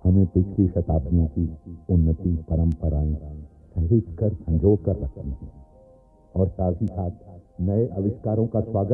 हमें पिछली शताब्दियों की उन्नति परंपराएं सहेज कर संजो कर रखती हैं और साथ ही साथ नए आविष्कारों का स्वागत